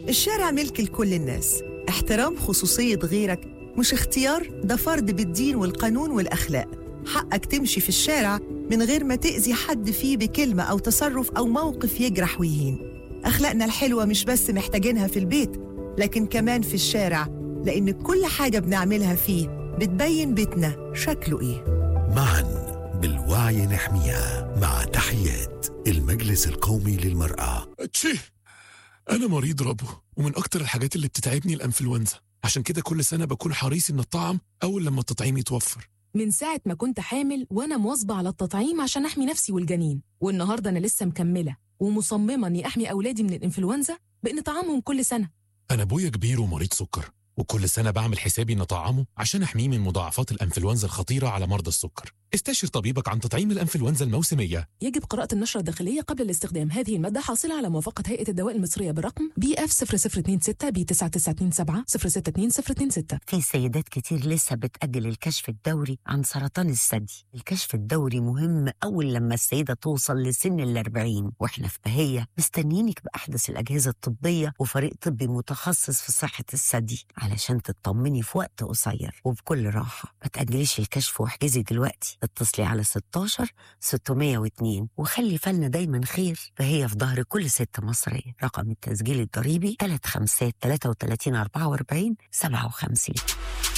الشارع ملك لكل الناس، احترام خصوصية غيرك مش اختيار، ده فرض بالدين والقانون والأخلاق. حقك تمشي في الشارع من غير ما تأذي حد فيه بكلمة أو تصرف أو موقف يجرح ويهين. أخلاقنا الحلوة مش بس محتاجينها في البيت، لكن كمان في الشارع، لأن كل حاجة بنعملها فيه بتبين بيتنا شكله إيه. معا بالوعي نحميها. مع تحيات المجلس القومي للمرأة. أنا مريض ربو، ومن أكتر الحاجات اللي بتتعبني الأنفلونزا، عشان كده كل سنة بكون حريص إن الطعم أول لما التطعيم يتوفر. من ساعة ما كنت حامل وأنا مواظبة على التطعيم عشان أحمي نفسي والجنين، والنهاردة أنا لسه مكملة ومصممة إني أحمي أولادي من الإنفلونزا بإن طعامهم كل سنة. أنا أبويا كبير ومريض سكر، وكل سنة بعمل حسابي إن أطعمه عشان أحميه من مضاعفات الأنفلونزا الخطيرة على مرضى السكر. استشر طبيبك عن تطعيم الأنفلونزا الموسمية. يجب قراءة النشرة الداخلية قبل الاستخدام. هذه المادة حاصلة على موافقة هيئة الدواء المصرية برقم BF 0026 B9927 062026. في سيدات كتير لسه بتأجل الكشف الدوري عن سرطان الثدي. الكشف الدوري مهم أول لما السيدة توصل لسن 40، وإحنا في بهية مستنيينك بأحدث الأجهزة الطبية وفريق طبي متخصص في صحة الثدي علشان تطمني في وقت قصير وبكل راحة. ما تأجليش الكشف واحجزي دلوقتي. اتصلي على 16 602 وخلي فالنا دايما خير، فهي في ظهر كل ست مصرية. رقم التسجيل الضريبي 35 33 44 57.